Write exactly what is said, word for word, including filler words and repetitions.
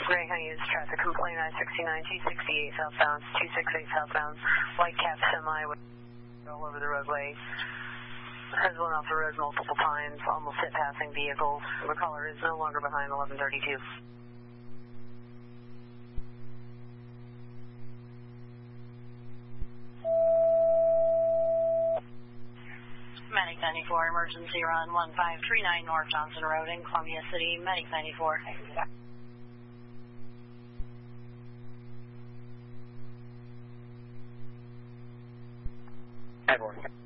Greyhound News, traffic complaint I sixty-nine, two sixty-eight southbound, two sixty-eight southbound, white cap semi with all over the roadway. Has blown off the road multiple times, almost hit passing vehicles. The caller is no longer behind eleven thirty-two. Medic ninety-four, emergency run one five three nine North Johnson Road in Columbia City, Medic ninety-four. Everyone.